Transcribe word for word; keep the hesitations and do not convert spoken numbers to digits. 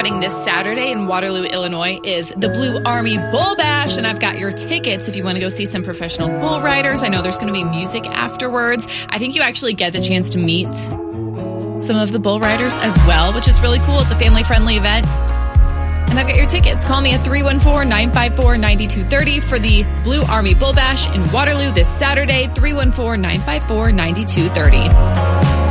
happening this Saturday in Waterloo, Illinois is the Blue Army Bull Bash, and I've got your tickets if you want to go see some professional bull riders. I know there's going to be music afterwards. I think you actually get the chance to meet some of the bull riders as well, which is really cool. It's a family-friendly event. And I've got your tickets. Call me at three one four, nine five four, nine two three zero for the Blue Army Bull Bash in Waterloo this Saturday, three one four, nine five four, nine two three zero.